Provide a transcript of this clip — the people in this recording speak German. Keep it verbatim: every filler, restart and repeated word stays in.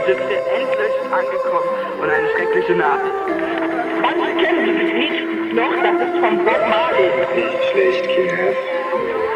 sind wir endlich angekommen und eine schreckliche Nachricht. Manche kennen dieses Lied noch, das ist von Bob Marley. Nicht schlecht, Kinder.